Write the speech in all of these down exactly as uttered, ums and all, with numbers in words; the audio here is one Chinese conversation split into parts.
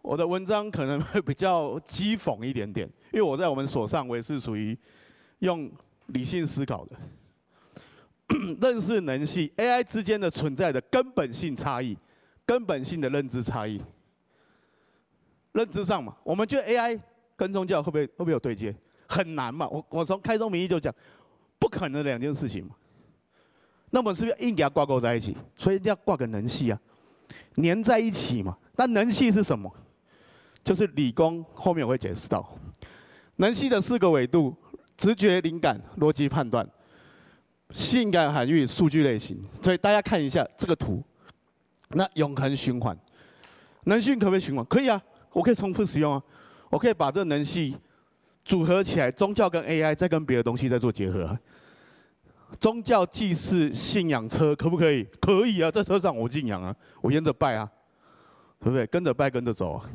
我的文章可能会比较讥讽一点点，因为我在我们所上，我也是属于用理性思考的，认识人系 A I 之间的存在的根本性差异，根本性的认知差异。认知上嘛，我们觉得 A I 跟宗教会不会会不会有对接？很难嘛，我我从开宗明义就讲，不可能的两件事情嘛。那我们是不是硬给它挂钩在一起？所以一定要挂个能系啊，粘在一起嘛。那能系是什么？就是理工后面我会解释到，能系的四个维度：直觉、灵感、逻辑判断、性感含域、数据类型。所以大家看一下这个图，那永恒循环，能系可不可以循环？可以啊，我可以重复使用啊，我可以把这个能系组合起来，宗教跟 A I 再跟别的东西再做结合啊。宗教祭祀信仰车可不可以？可以啊，在车上我信仰啊，我沿着拜啊，对不对？跟着拜跟着走啊。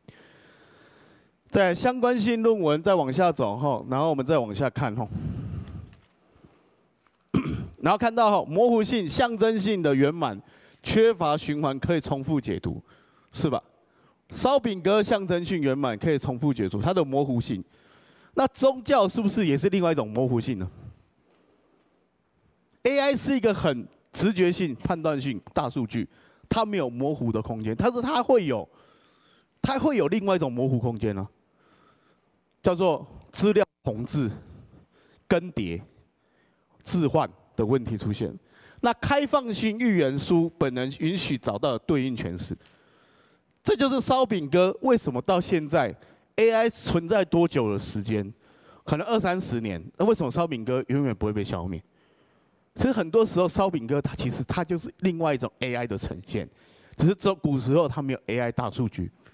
在相关性论文再往下走后，然后我们再往下看吼，然后看到吼模糊性、象征性的圆满，缺乏循环可以重复解读，是吧？烧饼哥象征性圆满可以重复解读它的模糊性，那宗教是不是也是另外一种模糊性呢 ？A I 是一个很直觉性、判断性大数据，它没有模糊的空间，但是它会有，它会有另外一种模糊空间呢、啊。叫做资料重置、更迭、置换的问题出现。那开放性预言书本能允许找到的对应诠释，这就是烧饼哥为什么到现在 A I 存在多久的时间，可能二三十年，那为什么烧饼哥永远不会被消灭？其实很多时候烧饼哥它其实它就是另外一种 A I 的呈现，只是这古时候它没有 A I 大数据。